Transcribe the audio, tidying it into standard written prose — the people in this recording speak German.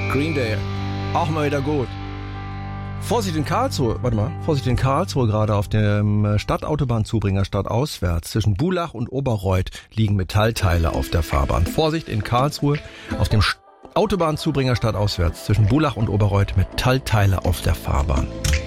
Green Day. Auch mal wieder gut. Vorsicht in Karlsruhe gerade auf dem Stadtautobahnzubringer stadtauswärts. Zwischen Bulach und Oberreuth liegen Metallteile auf der Fahrbahn. Vorsicht in Karlsruhe auf dem Autobahnzubringer stadtauswärts. Zwischen Bulach und Oberreuth Metallteile auf der Fahrbahn.